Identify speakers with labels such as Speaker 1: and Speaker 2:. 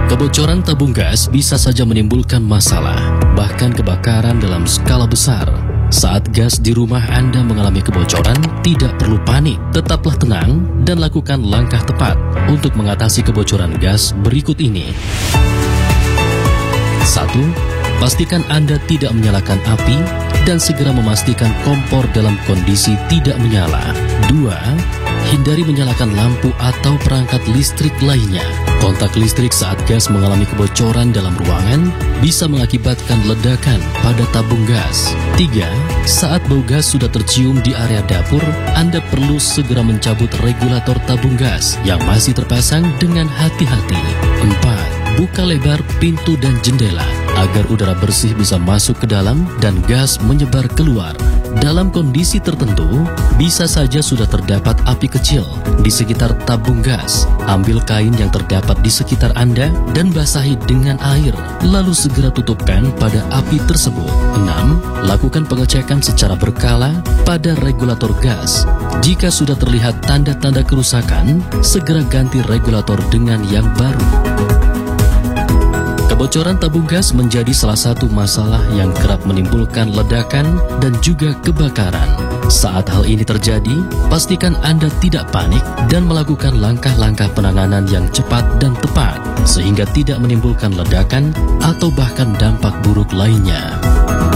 Speaker 1: Kebocoran tabung gas bisa saja menimbulkan masalah, bahkan kebakaran dalam skala besar. Saat gas di rumah Anda mengalami kebocoran, tidak perlu panik. Tetaplah tenang dan lakukan langkah tepat untuk mengatasi kebocoran gas berikut ini. 1. Pastikan Anda tidak menyalakan api dan segera memastikan kompor dalam kondisi tidak menyala. 2. Hindari menyalakan lampu atau perangkat listrik lainnya. Kontak listrik saat gas mengalami kebocoran dalam ruangan bisa mengakibatkan ledakan pada tabung gas. 3. Saat bau gas sudah tercium di area dapur, Anda perlu segera mencabut regulator tabung gas yang masih terpasang dengan hati-hati. 4. Buka lebar pintu dan jendela agar udara bersih bisa masuk ke dalam dan gas menyebar keluar. Dalam kondisi tertentu, bisa saja sudah terdapat api kecil di sekitar tabung gas. Ambil kain yang terdapat di sekitar Anda dan basahi dengan air, lalu segera tutupkan pada api tersebut. 6. Lakukan pengecekan secara berkala pada regulator gas. Jika sudah terlihat tanda-tanda kerusakan, segera ganti regulator dengan yang baru. Kebocoran tabung gas menjadi salah satu masalah yang kerap menimbulkan ledakan dan juga kebakaran. Saat hal ini terjadi, pastikan Anda tidak panik dan melakukan langkah-langkah penanganan yang cepat dan tepat, sehingga tidak menimbulkan ledakan atau bahkan dampak buruk lainnya.